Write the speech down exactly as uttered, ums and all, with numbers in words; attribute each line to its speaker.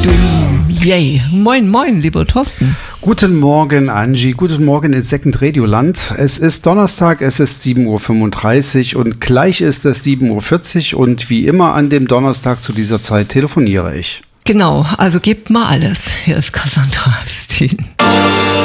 Speaker 1: Yay. Moin, moin, lieber Thorsten.
Speaker 2: Guten Morgen, Angie. Guten Morgen ins Second Radio Land. Es ist Donnerstag, es ist sieben Uhr fünfunddreißig und gleich ist es sieben Uhr vierzig und wie immer an dem Donnerstag zu dieser Zeit telefoniere ich.
Speaker 1: Genau, also gebt mal alles. Hier ist Cassandra Steen.